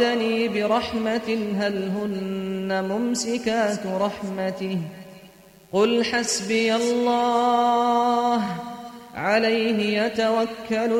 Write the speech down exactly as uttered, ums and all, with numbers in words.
أَرَادَنِي بِرَحْمَةٍ هَلْ هُنَّ مُمْسِكَاتُ رَحْمَتِهِ قُلْ حَسْبِيَ اللَّهُ عَلَيْهِ يَتَوَكَّلُ